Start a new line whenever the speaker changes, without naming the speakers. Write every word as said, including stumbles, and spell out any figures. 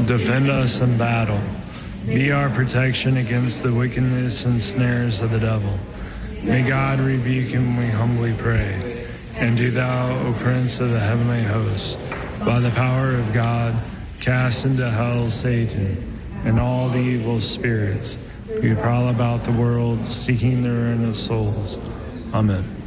Defend us in battle. Be our protection against the wickedness and snares of the devil. May God rebuke him, we humbly pray. And do thou, O Prince of the heavenly hosts, by the power of God, cast into hell Satan and all the evil spirits who prowl about the world seeking the ruin of souls. Amen.